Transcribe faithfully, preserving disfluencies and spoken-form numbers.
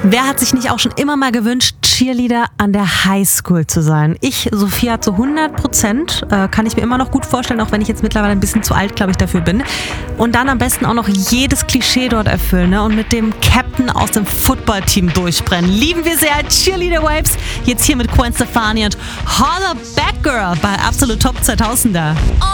Wer hat sich nicht auch schon immer mal gewünscht, Cheerleader an der Highschool zu sein? Ich, Sophia, zu hundert Prozent, äh, kann ich mir immer noch gut vorstellen, auch wenn ich jetzt mittlerweile ein bisschen zu alt, glaube ich, dafür bin. Und dann am besten auch noch jedes Klischee dort erfüllen, ne? Und mit dem Captain aus dem Footballteam durchbrennen. Lieben wir sehr, Cheerleader Vibes. Jetzt hier mit Gwen Stefani und Holla Back Girl bei Absolut Top zweitausender.